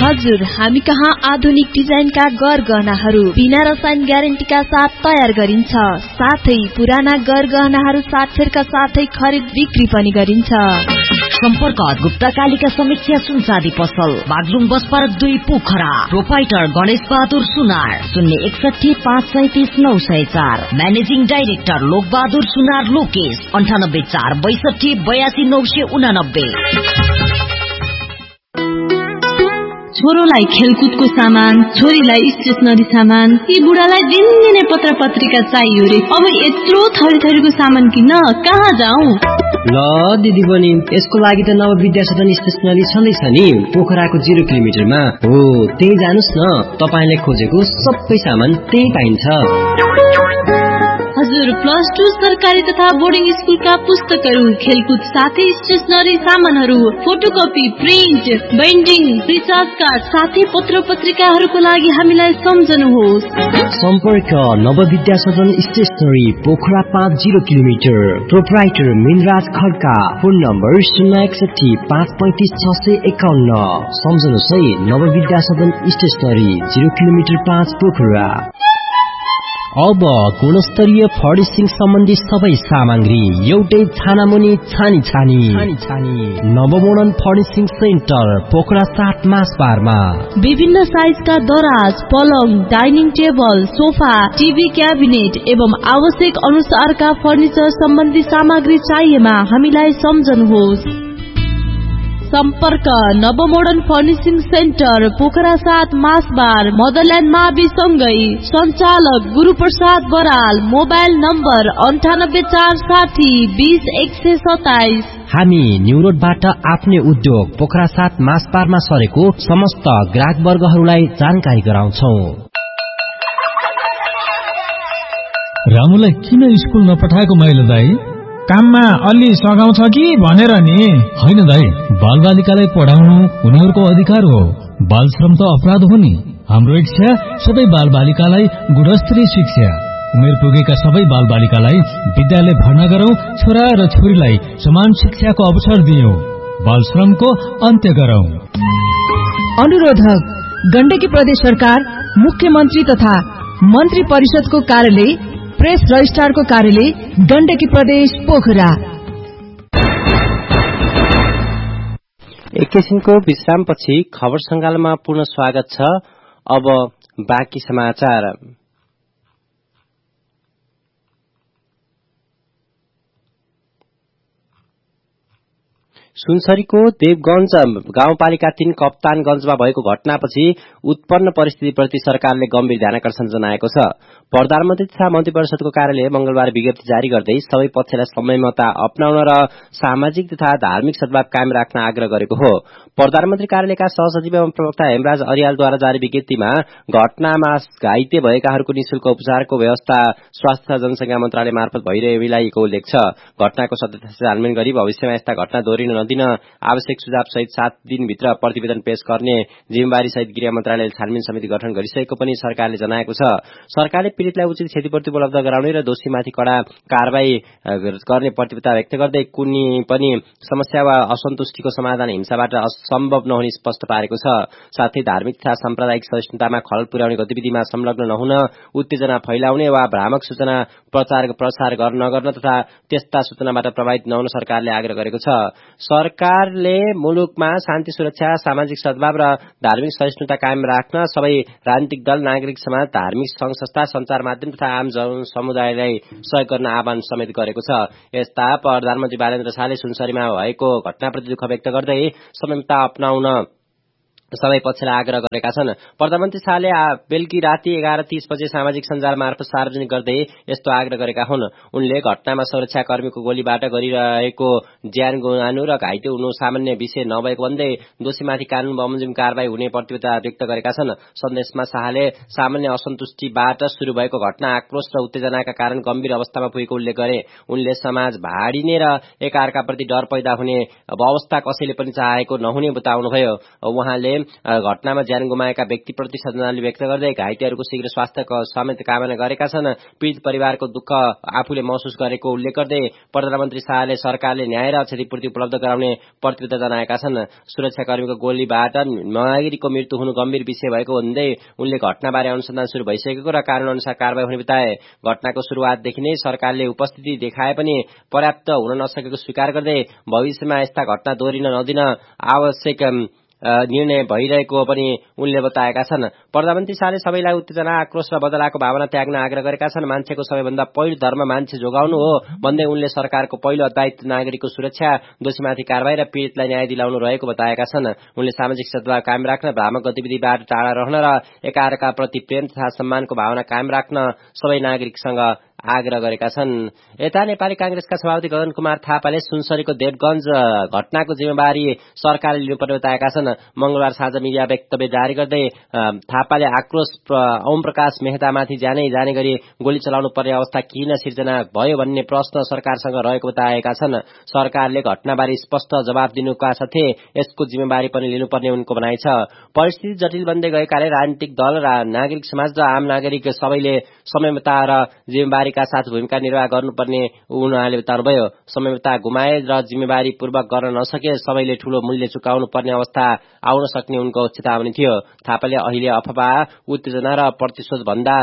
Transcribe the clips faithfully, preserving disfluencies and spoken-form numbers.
हजुर, हामी कहाँ आधुनिक डिजाइनका गरगहनाहरू बिना रसायन ग्यारेन्टीका साथ तयार गरिन्छ। साथै पुराना गरगहनाहरू साक्षरका साथै खरिद बिक्री पनि गरिन्छ। सम्पर्क गुप्ता कालिका समीक्षा सुनचाँदी पसल, बागलुङ बस पार्क दुई पोखरा। प्रोपाइटर गणेश बहादुर सुनार, शून्य एकसठी पाँच सैतिस नौ सय चार। म्यानेजिङ डाइरेक्टर लोक बहादुर सुनार लोकेश, अन्ठानब्बे चार बैसठी बयासी नौ सय उनानब्बे। छोरोलाई खेलकुदको सामान, छोरीलाई स्टेसनरी सामान, यी बुढालाई दिनदिनै पत्र पत्रिका चाहियो रे। अब यत्रो थरी थरीको सामान किन्न कहाँ जाऊ? ल दिदी बहिनी, यसको लागि त नव विद्या सदन स्टेसनरी छँदैछ नि, पोखराको जिरो किलोमिटरमा हो। त्यही जानुस् न, तपाईले खोजेको सबै सामान त्यही पाइन्छ। हजुर, प्लस टू सरकारी तथा बोर्डिङ स्कुलका पुस्तकहरू, खेलकुद साथै स्टेसनरी सामानहरू, photocopy, print, binding, recharge card साथै पत्र पत्रिकाहरूको लागि हामीलाई सम्झनुहोस्। सम्पर्क नव विद्या सदन स्टेसनरी, पोखरा पाँच zero kilometre. Proprietor Minraj Khadka, phone number शून्य एकसठी पाँच पैंतिस छ सय एकाउन्न। सम्झनुहोस् है, नव विद्या सदन स्टेसनरी, जिरो किलोमिटर पाँच पोखरा। अब गुणस्तरीय फर्निसिङ सम्बन्धी सबै सामग्री एउटै छानामुनि छानी छानी छानी नवमोडर्न फर्निसिङ सेन्टर, पोखरा सात मासबारमा। विभिन्न साइजका दराज, पलङ, dining table, sofa, TV cabinet एवं आवश्यक अनुसारका फर्निचर सम्बन्धी सामग्री चाहिएमा हामीलाई सम्झनुहोस्। सम्पर्क नवमोडर्न फर्निसिङ सेन्टर, पोखरा सात मासबार, मदरल्यान्ड मावि सँगै। सञ्चालक गुरुप्रसाद बराल, मोबाइल नम्बर अन्ठानब्बे चार साठी बीस एक सय सताइस। हामी न्यू रोडबाट आफ्नै उद्योग पोखरा सात मासबारमा सरेको समस्त ग्राहक वर्गहरूलाई जानकारी गराउँछौ। रामुलाई किन स्कुल नपठाएको मैले दाई? काममा अलि सघाउँछ कि भनेर नि। होइन दाई, बालबालिकालाई पढाउनु उनीहरूको अधिकार हो। बाल श्रम त अपराध हो नि। हाम्रो इच्छा सबै बालबालिकालाई गुणस्तरीय शिक्षा, उमेर पुगेका सबै बालबालिकालाई विद्यालय भर्ना गरौं, छोरा र छोरीलाई समान शिक्षाको अवसर दियौं, बाल श्रमको अन्त्य गरौं। अनुरोधक गण्डकी प्रदेश सरकार, मुख्यमन्त्री तथा मन्त्री परिषदको कार्यालय, प्रेस रजिस्ट्रारको कार्यालय, गण्डकी प्रदेश पोखरा। एकैछिनको विश्रामपछि खबर संगालमा पुनः स्वागत छ। अब बाँकी समाचार। सुनसरीको देवगंज गाउँपालिका तीन कप्तानगंजमा भएको घटनापछि उत्पन्न परिस्थितिप्रति सरकारले गम्भीर ध्यानकर्षण जनाएको छ। प्रधानमन्त्री तथा मन्त्री परिषदको कार्यालयले मंगलबार विज्ञप्ति जारी गर्दै सबै पक्षलाई संयमता अपनाउन र सामाजिक तथा धार्मिक सद्भाव कायम राख्न आग्रह गरेको हो। प्रधानमन्त्री कार्यालयका सहसचिव एवं प्रवक्ता हेमराज अरियालद्वारा जारी विज्ञप्तिमा घटनामा घाइते भएकाहरूको निशुल्क उपचारको व्यवस्था स्वास्थ्य तथा जनसंख्या मन्त्रालय मार्फत भइरहेको उल्लेख छ। घटनाको सत्यता छानबिन गरी भविष्यमा यस्ता घटना दोहोरिन नदिन आवश्यक सुझाव सहित सात दिनभित्र प्रतिवेदन पेश गर्ने जिम्मेवारी सहित गृह मन्त्रालयले छानबिन समिति गठन गरिसकेको पनि सरकारले जनाएको छ। सरकारले पीड़ितलाई उचित क्षतिपूर्ति उपलब्ध गराउने र दोषीमाथि कड़ा कारबाही गर्ने प्रतिबद्धता व्यक्त गर्दै कुनै पनि समस्या वा असन्तुष्टिको समाधान हिंसाबाट असम्भव नहुने स्पष्ट पारेको छ। साथै धार्मिक तथा साम्प्रदायिक सहिष्णुतामा खलल पुर्याउने गतिविधिमा संलग्न नहुन, उत्तेजना फैलाउने वा भ्रामक सूचना प्रचार प्रसार नगर्न तथा त्यस्ता सूचनाबाट प्रभावित नहुन सरकारले आग्रह गरेको छ। सरकारले मुलुकमा शान्ति सुरक्षा, सामाजिक सद्भाव र धार्मिक सहिष्णुता कायम राख्न सबै राजनीतिक दल, नागरिक समाज, धार्मिक संघ संस्था, संचार माध्यम तथा आम जन समुदायलाई सहयोग गर्न आह्वान समेत गरेको छ। यस्ता प्रधानमन्त्री बालेन्द्र शाहले सुनसरीमा भएको घटनाप्रति दुःख व्यक्त गर्दै संयमता अपनाउन सबै पक्षलाई आग्रह गरेका छन्। प्रधानमन्त्री शाहले बेलुकी राति एघार तीस बजे सामाजिक सञ्जाल मार्फत सार्वजनिक गर्दै यस्तो आग्रह गरेका हुन्। उनले घटनामा सुरक्षाकर्मीको गोलीबाट गरिरहेको ज्यान गुमाउनु र घाइते हुनु सामान्य विषय नभएको भन्दै दोषीमाथि कानून बमोजिम कारबाही हुने प्रतिबद्धता व्यक्त गरेका छन्। सन्देशमा शाहले सामान्य असन्तुष्टिबाट शुरू भएको घटना आक्रोश र उत्तेजनाका कारण गम्भीर अवस्थामा पुगेको उल्लेख गरे। उनले समाज भाडिने र एकअर्काप्रति डर पैदा हुने अवस्था कसैले पनि चाहेको नहुने बताउनुभयो। उहाँले घटनामा ज्यान गुमाएका व्यक्तिप्रति श्रद्धाञ्जली व्यक्त गर्दै घाइतेहरूको शीघ्र स्वास्थ्यको समेत कामना गरेका छन्। पीडित परिवारको दुःख आफूले महसुस गरेको उल्लेख गर्दै प्रधानमन्त्री शाहले सरकारले न्याय र क्षतिपूर्ति उपलब्ध गराउने प्रतिबद्धता जनाएका छन्। सुरक्षाकर्मीको गोलीबाट नागरिकको मृत्यु हुनु गम्भीर विषय भएको भन्दै उनले घटनाबारे अनुसन्धान शुरू भइसकेको र कानून अनुसार कारबाही हुने बताए। घटनाको शुरूआतदेखि नै सरकारले उपस्थिति देखाए पनि पर्याप्त हुन नसकेको स्वीकार गर्दै भविष्यमा यस्ता घटना दोहोरिन नदिन आवश्यक निर्णय भइरहेको पनि उनले बताएका छन्। प्रधानमन्त्री शाहले सबैलाई उत्तेजना, आक्रोश र बदलाको भावना त्याग्न आग्रह गरेका छन्। मान्छेको सबैभन्दा पहिलो धर्म मान्छे जोगाउनु हो भन्दै उनले सरकारको पहिलो दायित्व नागरिकको सुरक्षा, दोषीमाथि कारबाही र पीडितलाई न्याय दिलाउनु रहेको बताएका छन्। उनले सामाजिक सद्भाव कायम राख्न, भ्रामक गतिविधिबाट टाढा रहन र एकाअर्का प्रति प्रेम तथा सम्मानको भावना कायम राख्न सबै नागरिकसँग आग्रह गरेका छन्। यता नेपाली कांग्रेसका सभापति गगन कुमार थापाले सुनसरीको देवगंज घटनाको जिम्मेवारी सरकारले लिनुपर्ने बताएका छन्। मंगलबार साँझ मिडिया वक्तव्य जारी गर्दै थापाले आक्रोश ओम प्रकाश मेहतामाथि जानै जाने गरी गोली चलाउनु पर्ने अवस्था किन सिर्जना भयो भन्ने प्रश्न सरकारसँग रहेको बताएका छन्। सरकारले घटनाबारे स्पष्ट जवाफ दिनुका साथै यसको जिम्मेवारी पनि लिनुपर्ने उनको भनाइ छ। परिस्थिति जटिल बन्दै गएकाले राजनीतिक दल र नागरिक समाज र आम नागरिक सबैले संयमता र जिम्मेवारी का साथ भूमिका निर्वाह गर्नुपर्ने उहाँले बताउनुभयो। संयमता गुमाए र जिम्मेवारी पूर्वक गर्न नसके सबैले ठूलो मूल्य चुकाउनु पर्ने अवस्था आउन सक्ने उनको चेतावनी थियो। थापाले अहिले अफवाह, उत्तेजना र प्रतिशोध भन्दा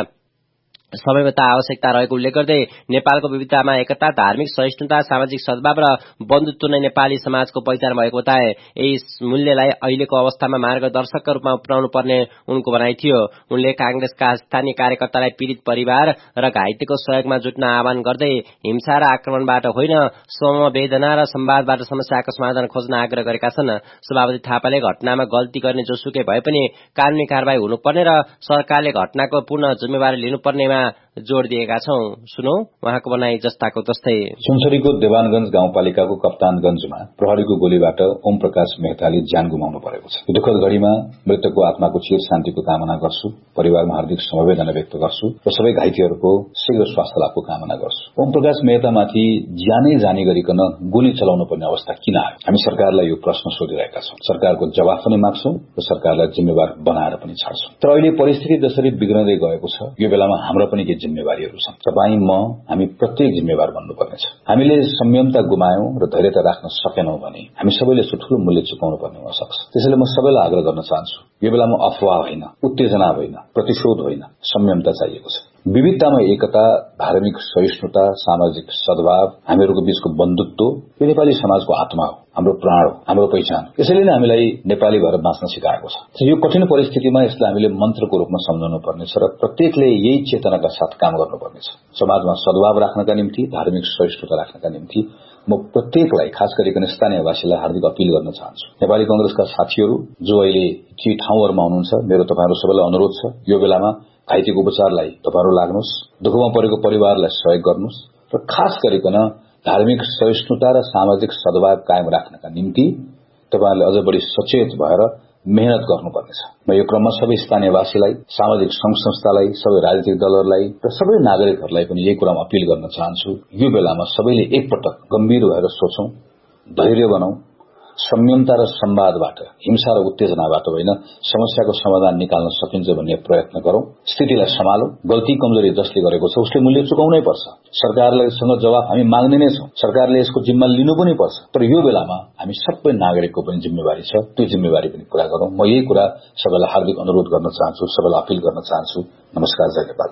समयमता आवश्यकता रहेको उल्लेख गर्दै नेपालको विविधतामा एकता, धार्मिक सहिष्णुता, सामाजिक सद्भाव र बन्धुत्व नै नेपाली समाजको पहिचान भएको बताए। यही मूल्यलाई अहिलेको अवस्थामा मार्गदर्शकका रूपमा अपनाउनु पर्ने उनको भनाइ थियो। उनले कांग्रेसका स्थानीय कार्यकर्तालाई पीडित परिवार र घाइतेको सहयोगमा जुट्न आह्वान गर्दै हिंसा र आक्रमणबाट होइन, समवेदना र संवादबाट समस्याको समाधान खोज्न आग्रह गरेका छन्। सभापति थापाले घटनामा गल्ती गर्ने जोसुकै भए पनि कानूनी कारबाही हुनुपर्ने र सरकारले घटनाको पूर्ण जिम्मेवारी लिनुपर्नेमा जोड़ दिएका छौं। सुनौ उहाँको भनाइ जस्ताको तस्तै। सुनसरीको देवानगंज गाउँपालिकाको कप्तानगंजमा प्रहरीको गोलीबाट ओम प्रकाश मेहताले ज्यान गुमाउनु परेको छ। दुःखद घड़ीमा मृतकको आत्माको चिर शान्तिको कामना गर्छु, परिवारमा हार्दिक समवेदना व्यक्त गर्छु र सबै घाइतेहरूको शीघ्र स्वास्थ्य लाभको कामना गर्छु। ओम प्रकाश मेहतामाथि ज्यानै जाने गरिकन गोली चलाउनु पर्ने अवस्था किन आयो? हामी सरकारलाई यो प्रश्न सोधिरहेका छौं। सरकारको जवाफ पनि माग्छौं र सरकारलाई जिम्मेवार बनाएर पनि छाड्छौं। तर अहिले परिस्थिति जसरी बिग्रदै गएको छ, यो बेलामा हाम्रो पनि के जिम्मेवारीहरू छन्। तपाईँ, म, हामी प्रत्येक जिम्मेवार बन्नुपर्नेछ। हामीले संयमता गुमायौं र धैर्यता राख्न सकेनौं भने हामी सबैले ठूलो मूल्य चुकाउनु पर्ने हुन सक्छ। त्यसैले म सबैलाई आग्रह गर्न चाहन्छु, यो बेलामा अफवाह होइन, उत्तेजना होइन, प्रतिशोध होइन, संयमता चाहिएको छ। विविधतामा एकता, धार्मिक सहिष्णुता, सामाजिक सद्भाव, हामीहरूको बीचको बन्धुत्व यो नेपाली समाजको आत्मा हो, हाम्रो प्राण हो, हाम्रो पहिचान। यसैले नै हामीलाई नेपाली भएर बाँच्न सिकाएको छ। यो कठिन परिस्थितिमा यसलाई हामीले मन्त्रको रूपमा सम्झाउनु पर्नेछ र प्रत्येकले यही चेतनाका साथ काम गर्नुपर्नेछ। समाजमा सद्भाव राख्नका निम्ति, धार्मिक सहिष्णुता राख्नका निम्ति म प्रत्येकलाई, खास गरिकन स्थानीयवासीलाई हार्दिक अपील गर्न चाहन्छु। नेपाली कांग्रेसका साथीहरू जो अहिले ती ठाउँहरूमा हुनुहुन्छ, मेरो तपाईहरु सबैलाई अनुरोध छ, यो बेलामा घाइतेको उपचारलाई तपाईहरु लाग्नुहोस्, दुःखमा परेको परिवारलाई सहयोग गर्नुहोस् र खास गरिकन धार्मिक सहिष्णुता र सामाजिक सद्भाव कायम राख्नका निम्ति तपाईहरुले अझ बढी सचेत भएर मेहनत गर्नुपर्नेछ। म यो क्रममा सबै स्थानीयवासीलाई, सामाजिक संघ संस्थालाई, सबै राजनीतिक दलहरूलाई र सबै नागरिकहरूलाई पनि यही कुरामा अपील गर्न चाहन्छु, यो बेलामा सबैले एकपटक गम्भीर भएर सोचौं, धैर्य बनाऊ, संयमता र संवादबाट, हिंसा र उत्तेजनाबाट होइन, समस्याको समाधान निकाल्न सकिन्छ भन्ने प्रयत्न गरौं। स्थितिलाई सम्हालौं। गल्ती कमजोरी जसले गरेको छ उसले मूल्य चुकाउनै पर्छ। सरकारसँग जवाफ हामी माग्ने नै छौं, सरकारले यसको जिम्मा लिनु पनि पर्छ। तर यो बेलामा हामी सबै नागरिकको पनि जिम्मेवारी छ, त्यो जिम्मेवारी पनि पूरा गरौं। म यही कुरा सबैलाई हार्दिक अनुरोध गर्न चाहन्छु, सबैलाई अपील गर्न चाहन्छु। नमस्कार, जय नेपाल।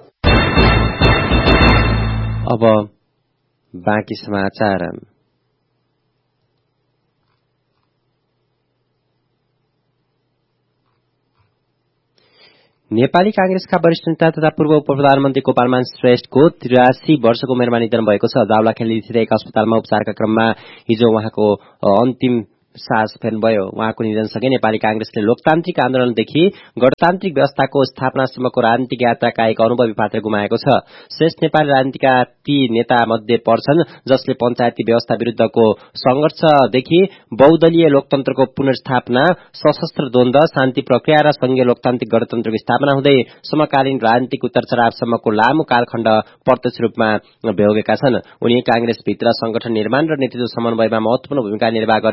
अब बाँकी समाचार। नेपाली कांग्रेसका वरिष्ठ नेता तथा पूर्व उप प्रधानमन्त्री गोपालमान श्रेष्ठको त्रियासी वर्षको उमेरमा निधन भएको छ। दाउलाखेली स्थित एक अस्पतालमा उपचारका क्रममा हिजो उहाँको अन्तिम सास फेर्नुभयो। उहाँको निधनसँगै नेपाली कांग्रेसले लोकतान्त्रिक आन्दोलनदेखि गणतान्त्रिक व्यवस्थाको स्थापनासम्मको राजनीतिक यात्राका एक अनुभवी पात्र गुमाएको छ। श्रेष्ठ नेपाली राजनीतिका ती नेता मध्ये पर्छन् जसले पञ्चायती व्यवस्था विरुद्धको संघर्षदेखि बहुदलीय लोकतन्त्रको पुनर्स्थापना, सशस्त्र द्वन्द, शान्ति प्रक्रिया र संघीय लोकतान्त्रिक गणतन्त्रको स्थापना हुँदै समकालीन राजनीतिक उत्तर चढावसम्मको लामो कालखण्ड प्रत्यक्ष रूपमा भोगेका छन्। उनी कांग्रेसभित्र संगठन निर्माण र नेतृत्व समन्वयमा महत्वपूर्ण भूमिका निर्वाह गर्ने नेताका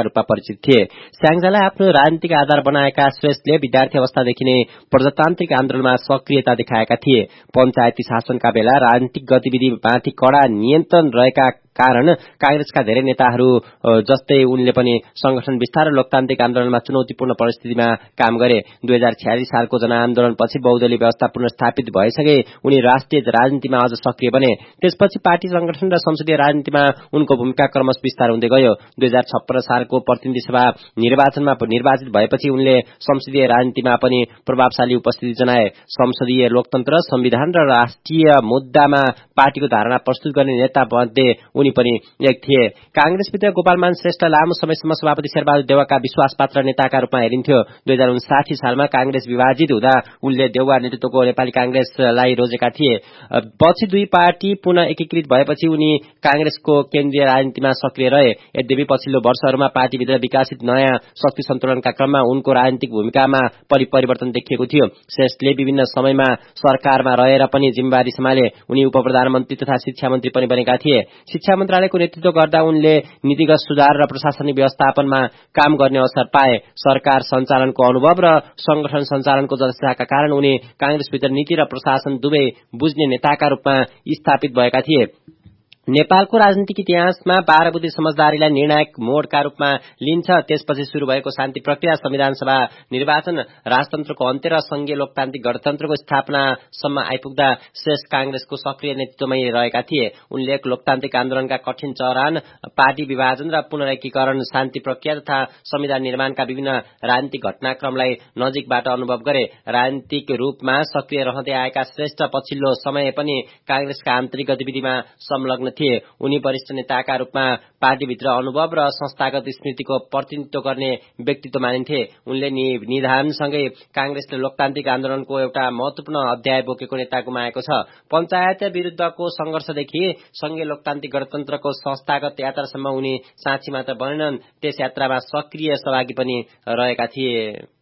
रूपमा परिचित थिए। स्याङ्जालाई आफ्नो राजनीतिक आधार बनाएका श्रेष्ठले विद्यार्थी अवस्थादेखि नै प्रजातान्त्रिक आन्दोलनमा सक्रियता देखाएका थिए। पञ्चायती शासनका बेला राजनीतिक गतिविधिमाथि कडा नियन्त्रण रहेका कारण कांग्रेसका धेरै नेताहरू जस्तै उनले पनि संगठन विस्तार र लोकतान्त्रिक आन्दोलनमा चुनौतीपूर्ण परिस्थितिमा काम गरे। दुई हजार छयालिस सालको जनआन्दोलनपछि बहुदलीय व्यवस्था पुनर्स्थापित भएसँगै उनी राष्ट्रिय राजनीतिमा अझ सक्रिय बने। त्यसपछि पार्टी संगठन र संसदीय राजनीतिमा उनको भूमिका क्रमशः विस्तार हुँदै गयो। दुई हजार छप्पन्न सालको प्रतिनिधि सभा निर्वाचनमा निर्वाचित भएपछि उनले संसदीय राजनीतिमा पनि प्रभावशाली उपस्थिति जनाए। संसदीय लोकतन्त्र, संविधान र राष्ट्रिय मुद्दामा पार्टीको धारणा प्रस्तुत गर्ने नेता मध्ये उनी पनि एक थिए। कांग्रेसभित्र गोपालमान श्रेष्ठ लामो समयसम्म सभापति शेरबहादुर देउवाका विश्वासपात्र नेताका रूपमा हेरिन्थ्यो। दुई हजार उन्साठी सालमा कांग्रेस विभाजित हुँदा उनले देउवा नेतृत्वको नेपाली कांग्रेसलाई रोजेका थिए। पछि दुई पार्टी पुनः एकीकृत भएपछि उनी कांग्रेसको केन्द्रीय राजनीतिमा सक्रिय रहे। यद्यपि पछिल्लो वर्षहरूमा पार्टीभित्र विकासित नयाँ शक्ति सन्तुलनका क्रममा उनको राजनीतिक भूमिकामा परिवर्तन देखिएको थियो। श्रेष्ठले विभिन्न समयमा सरकारमा रहेर पनि जिम्मेवारी सम्हाले। उनी उप प्रधानमन्त्री तथा शिक्षा मन्त्री पनि बनेका थिए। शिक्षा मन्त्रालयको नेतृत्व गर्दा उनले नीतिगत सुधार र प्रशासनिक व्यवस्थापनमा काम गर्ने अवसर पाए। सरकार सञ्चालनको अनुभव र संगठन सञ्चालनको दक्षताका कारण उनी कांग्रेसभित्र नीति र प्रशासन दुवै बुझ्ने नेताका रूपमा स्थापित भएका थिए। नेपालको राजनीतिक इतिहासमा बाह्र बुँदे समझदारीलाई निर्णायक मोडका रूपमा लिन्छ। त्यसपछि शुरू भएको शान्ति प्रक्रिया, संविधान सभा निर्वाचन, राजतन्त्रको अन्त्य र संघीय लोकतान्त्रिक गणतन्त्रको स्थापनासम्म आइपुग्दा श्रेष्ठ कांग्रेसको सक्रिय नेतृत्वमै रहेका थिए। उनले लोकतान्त्रिक आन्दोलनका कठिन चरण, पार्टी विभाजन र पुनरेकीकरण, शान्ति प्रक्रिया तथा संविधान निर्माणका विभिन्न राजनीतिक घटनाक्रमलाई नजिकबाट अनुभव गरे। राजनीतिक रूपमा सक्रिय रहँदै आएका श्रेष्ठ पछिल्लो समय पनि कांग्रेसका आन्तरिक गतिविधिमा संलग्न थिए। उनी वरिष्ठ नेताका रूपमा पार्टीभित्र अनुभव र संस्थागत स्मृतिको प्रतिनिधित्व गर्ने व्यक्तित्व मानिन्थे। उनले निधानसँगै कांग्रेसले लोकतान्त्रिक आन्दोलनको एउटा महत्वपूर्ण अध्याय बोकेको नेता गुमाएको छ। पञ्चायत विरुद्धको संघर्षदेखि संघीय लोकतान्त्रिक गणतन्त्रको संस्थागत यात्रासम्म उनी साक्षी मात्र बनेनन्, त्यस यात्रामा सक्रिय सहभागी पनि रहेका थिए।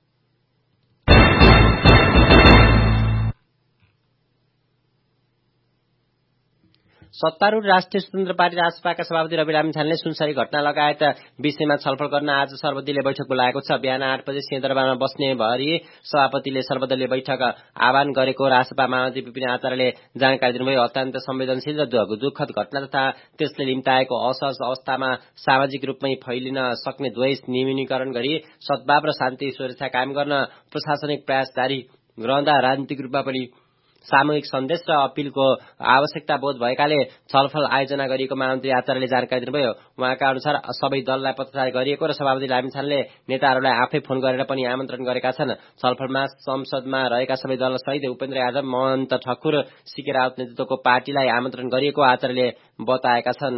सत्तारूढ़ राष्ट्रिय स्वतन्त्र पार्टी राजपाका सभापति रवि लामिछानेले सुनसरी घटना लगायत विषयमा छलफल गर्न आज सर्वदलीय बैठक बोलाएको छ। बिहान आठ बजे सिंहदरबारमा बस्ने भरि सभापतिले सर्वदलीय बैठक आह्वान गरेको रासपा महामन्त्री विपिन आचार्यले जानकारी दिनुभयो। अत्यन्त संवेदनशील र दुःखद घटना तथा त्यसले निम्ताएको असहज अवस्थामा सामाजिक रूपमै फैलिन सक्ने द्वेष न्यूनीकरण गरी सद्भाव र शान्ति सुरक्षा कायम गर्न प्रशासनिक प्रयास जारी रहँदा राजनीतिक रूपमा पनि सामूहिक सन्देश र अपीलको आवश्यकता बोध भएकाले छलफल आयोजना गरिएको महामन्त्री आचार्यले जानकारी दिनुभयो। उहाँका अनुसार सबै दललाई पत्रचार गरिएको र सभापति लामिछानेले नेताहरूलाई आफै फोन गरेर पनि आमन्त्रण गरेका छन्। छलफलमा संसदमा रहेका सबै दल सहित उपेन्द्र यादव, महन्त ठकुर, सीके राउत नेतृत्वको पार्टीलाई आमन्त्रण गरिएको आचार्यले बताएका छन्।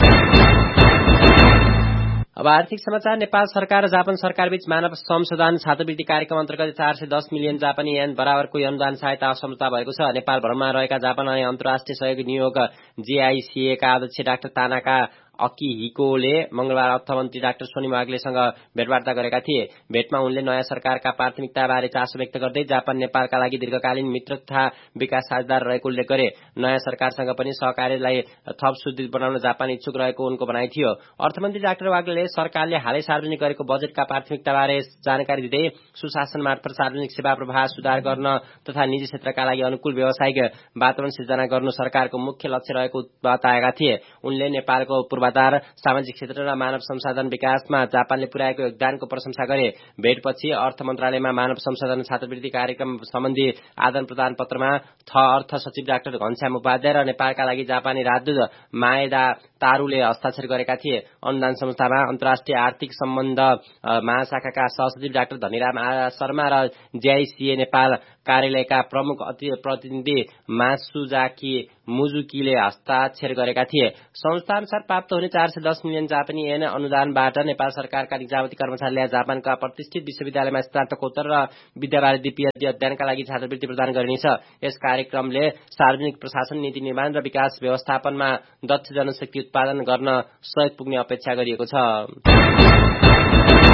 अब आर्थिक समाचार। नेपाल सरकार र जापान सरकार बीच मानव संशोधन छात्रवृत्ति कार्यक्रम अन्तर्गत चार सय दस मिलियन जापानी येन बराबरको अनुदान सहायता समझौता भएको छ। नेपाल भ्रमणमा रहेका जापान अनि अन्तर्राष्ट्रिय सहयोग नियोग जेआईसीए का अध्यक्ष डाक्टर तानाका अकिहिकोले मंगलबार अर्थमन्त्री डाक्टर सोनिम वाग्लेसँग भेटवार्ता गरेका थिए। भेटमा उनले नयाँ सरकारका प्राथमिकताबारे चासो व्यक्त गर्दै जापान नेपालका लागि दीर्घकालीन मित्र तथा विकास साझेदार रहेको उल्लेख गरे। नयाँ सरकारसँग पनि सहकार्यलाई थप सुदृढ बनाउन जापान इच्छुक रहेको उनको भनाइ थियो। अर्थमन्त्री डाक्टर वाग्लेले सरकारले हालै सार्वजनिक गरेको बजेटका प्राथमिकताबारे जानकारी दिँदै सुशासन मार्फत सार्वजनिक सेवा प्रवाह सुधार गर्न तथा निजी क्षेत्रका लागि अनुकूल व्यावसायिक वातावरण सिर्जना गर्नु सरकारको मुख्य लक्ष्य रहेको बताएका थिए। उनले नेपालको पूर्वाधार, सामाजिक क्षेत्र र मानव संसाधन विकासमा जापानले पुर्याएको योगदानको प्रशंसा गरे। भेटपछि अर्थ मन्त्रालयमा मानव संसाधन छात्रवृत्ति कार्यक्रम सम्बन्धी आदान प्रदान पत्रमा थ अर्थ सचिव डाक्टर घनश्याम उपाध्याय र नेपालका लागि जापानी राजदूत माएदा तारूले हस्ताक्षर गरेका थिए। अनुदान संस्थामा अन्तर्राष्ट्रिय आर्थिक सम्बन्ध महाशाखाका सहसचिव डाक्टर धनीराम शर्मा र जेआईसीए नेपाल कार्यालयका प्रमुख प्रतिनिधि मासुजाकी मुजुकीले हस्ताक्षर गरेका थिए। संस्था अनुसार प्राप्त हुने चार सय दस मिलियन जापानी येन अनुदानबाट नेपाल सरकारका निजामती कर्मचारीले जापानका प्रतिष्ठित विश्वविद्यालयमा स्नातकोत्तर र विद्यावारिधि पीएचडी अध्ययनका लागि छात्रवृत्ति प्रदान गरिनेछ। यस कार्यक्रमले सार्वजनिक प्रशासन, नीति निर्माण र विकास व्यवस्थापनमा दक्ष जनशक्ति उत्पादन गर्न सहयोग पुग्ने अपेक्षा गरिएको छ।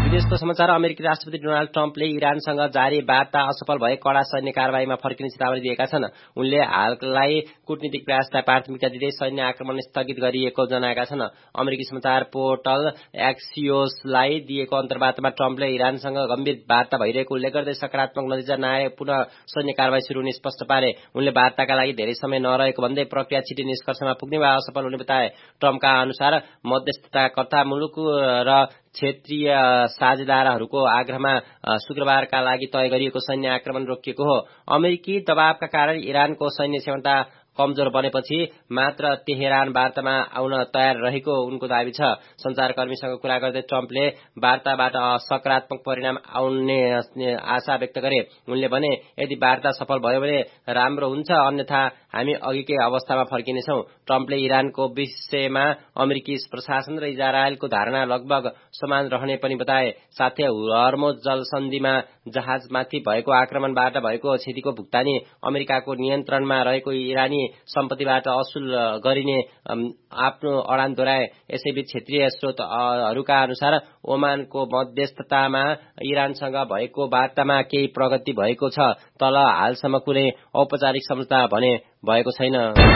विदेशको समाचार। अमेरिकी राष्ट्रपति डोनाल्ड ट्रम्पले इरानसँग जारी वार्ता असफल भए कडा सैन्य कारबाहीमा फर्किने चेतावनी दिएका छन्। उनले हाललाई कूटनीतिक प्रयासलाई प्राथमिकता दिँदै सैन्य आक्रमण स्थगित गरिएको जनाएका छन्। अमेरिकी समाचार पोर्टल एक्सियोसलाई दिएको अन्तर्वार्तामा ट्रम्पले इरानसँग गम्भीर वार्ता भइरहेको उल्लेख गर्दै सकारात्मक नतिजा नआए पुनः सैन्य कारबाही शुरू हुने स्पष्ट पारे। उनले वार्ताका लागि धेरै समय नरहेको भन्दै प्रक्रिया छिटै निष्कर्षमा पुग्ने वा असफल हुने बताए। ट्रम्पका अनुसार मध्यस्थताकर्ता मुलुक र क्षेत्रीय साझेदारहरूको आग्रहमा शुक्रबारका लागि तय गरिएको सैन्य आक्रमण रोकिएको हो। अमेरिकी दबावका कारण इरानको सैन्य क्षमता कमजोर बनेपछि मात्र तेहरान वार्तामा आउन तयार रहेको उनको दावी छ। संचारकर्मीसँग कुरा गर्दै ट्रम्पले वार्ताबाट सकारात्मक परिणाम आउने आशा व्यक्त गरे। उनले भने यदि वार्ता सफल भयो भने राम्रो हुन्छ, अन्यथा हामी अघिकै अवस्थामा फर्किनेछौं। ट्रम्पले इरानको विषयमा अमेरिकी प्रशासन र इजरायलको धारणा लगभग समान रहने पनि बताए। साथै हर्मुज जलसन्धिमा जहाजमाथि भएको आक्रमणबाट भएको क्षतिको भुक्तानी अमेरिकाको नियन्त्रणमा रहेको इरानी सम्पत्तिबाट असुल गरिने आफ्नो अडान दोहोऱ्याए। यसैबीच क्षेत्रीय स्रोतहरूका अनुसार ओमानको मध्यस्थतामा इरानसँग भएको वार्तामा केही प्रगति भएको छ, तर हालसम्म कुनै औपचारिक सम्झौता भने भएको छैन।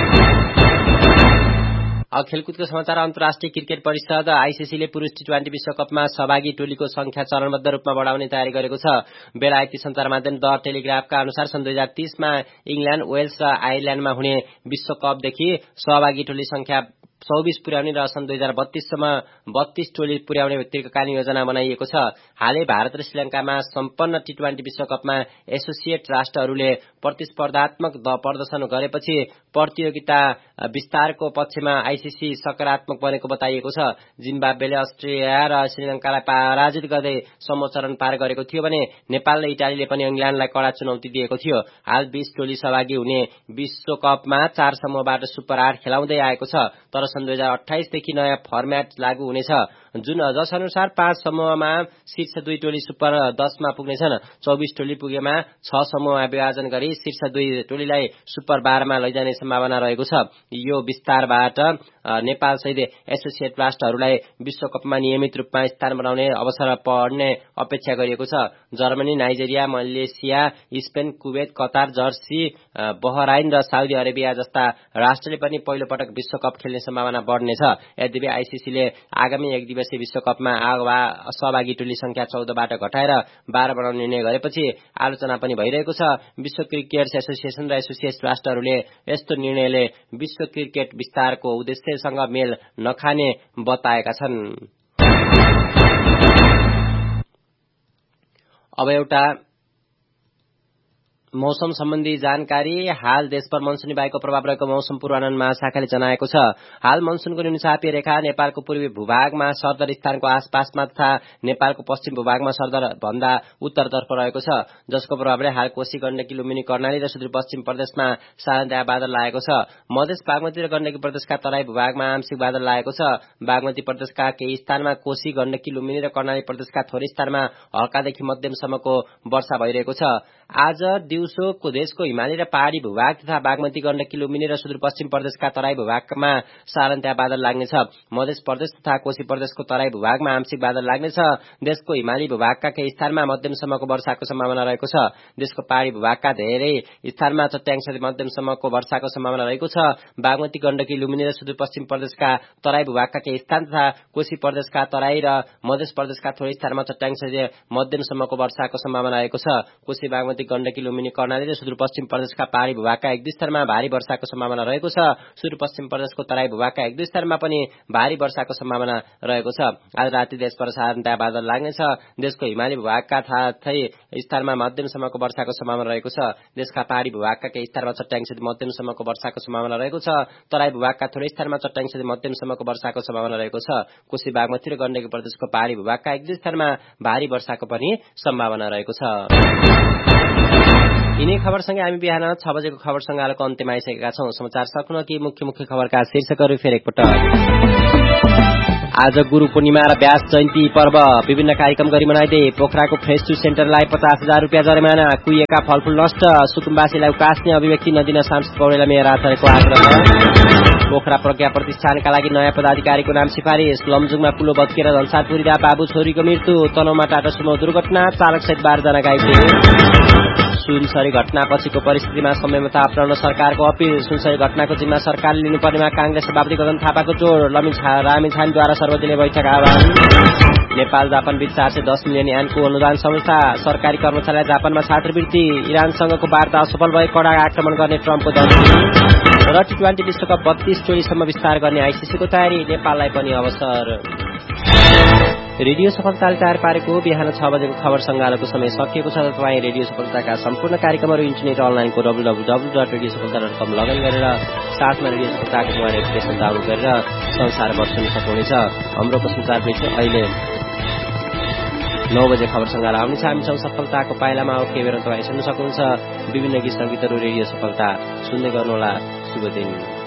अब खेलकुदको समाचार। अन्तर्राष्ट्रिय क्रिकेट परिषद आईसीसीले पुरुष टी ट्वेन्टी विश्वकपमा सहभागी टोलीको संख्या चरणबद्ध रूपमा बढाउने तयारी गरेको छ। बेलायती सञ्चार माध्यम द टेलिग्राफका अनुसार सन् दुई हजार तीसमा इंग्ल्याण्ड, वेल्स र आयरल्याण्डमा हुने विश्वकपदेखि सहभागी टोली संख्या चौबीस पुर्याउने र सन् दुई हजार बत्तीससम्म बत्तीस टोली पुर्याउने दीर्घकालीन योजना बनाइएको छ। हालै भारत र श्रीलंकामा सम्पन्न टी ट्वेन्टी विश्वकपमा एसोसिएट राष्ट्रहरूले प्रतिस्पर्धात्मक प्रदर्शन गरेपछि प्रतियोगिता विस्तारको पक्षमा आईसीसी सकारात्मक बनेको बताइएको छ। जिम्बाब्वेले अस्ट्रेलिया र श्रीलंकालाई पराजित गर्दै समूह चरण पार गरेको थियो भने नेपाल र इटालीले पनि इंग्ल्याण्डलाई कडा चुनौती दिएको थियो। हाल बीस टोली सहभागी हुने विश्वकपमा चार समूहबाट सुपर आठ खेलाउँदै आएको छ, तर सन् दुई हजार अठाइसदेखि नयाँ फर्मेट लागू हुनेछ, जुन जस अनुसार पाँच समूहमा शीर्ष दुई टोली सुपर दसमा पुग्नेछन्। चौबीस टोली पुगेमा छ समूहमा विभाजन गरी शीर्ष दुई टोलीलाई सुपर बाह्रमा लैजाने सम्भावना रहेको छ। यो विस्तारबाट नेपाल सहित एसोसिएट राष्ट्रहरूलाई विश्वकपमा नियमित रूपमा स्थान बनाउने अवसर पर्ने अपेक्षा गरिएको छ। Germany, Nigeria, Malaysia, Spain, Kuwait, Qatar, Jersey, Bahrain र साउदी अरेबिया जस्ता राष्ट्रले पनि पहिलो पटक विश्वकप खेल्ने सम्भावना बढ्नेछ। यद्यपि आईसीसीले आगामी एक दिवसीय विश्वकपमा सहभागी टोली संख्या चौधबाट घटाएर बाह्र बनाउने निर्णय गरेपछि आलोचना पनि भइरहेको छ। विश्व क्रिकेट एसोसिएसन र एसोसिएट राष्ट्रहरूले यस्तो निर्णयले विश्व क्रिकेट विस्तारको उद्देश्यसँग मेल नखाने बताएका छन्। अब एउटा मौसम सम्बन्धी जानकारी। हाल देशभर मनसुनी वायुको प्रभाव रहेको मौसम पूर्वानुमान महाशाखाले जनाएको छ। हाल मनसुनको न्यूनचापीय रेखा नेपालको पूर्वी भूभागमा सरदर स्थानको आसपासमा तथा नेपालको पश्चिम भूभागमा सरदर भन्दा उत्तरतर्फ रहेको छ, जसको प्रभावले हाल कोशी, गण्डकी, लुम्बिनी, कर्णाली र सुदूरपश्चिम प्रदेशमा साधारणतया बादल लागेको छ। मधेस, बागमती र गण्डकी प्रदेशका तराई भूभागमा आंशिक बादल लागेको छ। बागमती प्रदेशका केही स्थानमा, कोशी, गण्डकी, लुम्बिनी र कर्णाली प्रदेशका थोरै स्थानमा हल्कादेखि मध्यमसम्मको वर्षा भइरहेको छ। आज दिउँसोको देशको हिमाली र पहाड़ी भूभाग तथा बागमती, गण्डकी, लुम्बिनी र सुदूरपश्चिम प्रदेशका तराई भूभागमा साधारणतया बादल लाग्नेछ। मध्य प्रदेश तथा कोशी प्रदेशको तराई भूभागमा आंशिक बादल लाग्नेछ। देशको हिमाली भूभागका केही स्थानमा मध्यमसम्मको वर्षाको सम्भावना रहेको छ। देशको पहाड़ी भूभागका धेरै स्थानमा चट्याङसहित मध्यमसम्मको वर्षाको सम्भावना रहेको छ। बागमती, गण्डकी, लुम्बिनी र सुदूरपश्चिम प्रदेशका तराई भूभागका केही स्थान तथा कोशी प्रदेशका तराई र मध्य प्रदेशका थोरै स्थानमा चट्याङसहित मध्यमसम्मको वर्षाको सम्भावना रहेको छ। कोशी, बागमती, गण्डकी, लुम्बिनी, कर्णाली र सुदूरपश्चिम प्रदेशका पहाड़ी भूभागका एक दुई स्थानमा भारी वर्षाको सम्भावना रहेको छ। सुदूरपश्चिम प्रदेशको तराई भूभागका एक दुई स्थानमा पनि भारी वर्षाको सम्भावना रहेको छ। आज राति देशभर साधारणतया बादल लाग्नेछ। देशको हिमाली भूभागका साथै स्थानमा मध्यमसम्मको वर्षाको सम्भावना रहेको छ। देशका पहाड़ी भूभागका केही स्थानमा चट्याङसहित मध्यमसम्मको वर्षाको सम्भावना रहेको छ। तराई भूभागका थोरै स्थानमा चट्याङसहित मध्यमसम्मको वर्षाको सम्भावना रहेको छ। कोशी, बागमती र गण्डकी प्रदेशको पहाड़ी भूभागका एक दुई स्थानमा भारी वर्षाको पनि सम्भावना रहेको छ। यिनै खबरसँगै हामी बिहान छ बजेको खबर सङ्गालोको अन्त्यमा आइसकेका छौं। समाचार सक्नु कि मुख्य मुख्य खबरका शीर्षकहरू फेरि एकपटक। आज गुरु पूर्णिमा र व्यास जयन्ती पर्व विभिन्न कार्यक्रम गरी मनाइँदै पोखराको फ्रेस टू सेन्टरलाई पचास हजार रुपियाँ जरिमाना। कुहिएका फलफूल नष्ट, सुकुम्बासीलाई उकास्ने अभिव्यक्ति नदिन सांसद पौडेलले मेयर आचार्यको आग्रह। पोखरा प्रज्ञा प्रतिष्ठानका लागि नयाँ पदाधिकारीको नाम सिफारिस। लमजुङमा पुलो भत्किएर धनसार पुरिँदा बाबु छोरीको मृत्यु। तनहुँमा टाटा सुमो दुर्घटना, चालकसहित बाह्रजना घाइते। सुनसरी घटनापछिको परिस्थितिमा संयमता अपनाउन सरकारको अपील। सुनसरी घटनाको जिम्मा सरकारले लिनुपर्नेमा कांग्रेस सभापति गगन थापाको जोड। लामिछानेद्वारा सर्वदलीय बैठक आह्वान। नेपाल जापान बीच चार सय दस मिलियन यानको अनुदान संस्था। सरकारी कर्मचारीलाई जापानमा छात्रवृत्ति। इरानसँगको वार्ता असफल भए कडा आक्रमण गर्ने ट्रम्पको धम्की। र टी ट्वेन्टी विश्वकप बत्तीस टोलीसम्म विस्तार गर्ने आइसिसीको तयारी। नेपाललाई पनि अवसर। रेडियो सफलताले तयार पारेको बिहान छ बजेको खबर संगालोको समय सकिएको छ। तपाईँ रेडियो सफलताका सम्पूर्ण कार्यक्रमहरू इन्टरनेट अनलाइनको W W W dot radio सफलता डट कम लगइन गरेर साथमा रेडियो सफलताको मोबाइल एप्लिकेसन डाउनलोड गरेर संसारभर सुन्न सक्नुहुनेछ। हाम्रो प्रसंसार चाहिँ अहिले नौ बजे खबर संगालो आउनेछ। हामी छौँ सफलताको पाइलामा। अब केही बेर तपाईँ सुन्न सक्नुहुन्छ विभिन्न गीत संगीतहरू। रेडियो सफलता सुन्दै गर्नुहोला। शुभ दिन।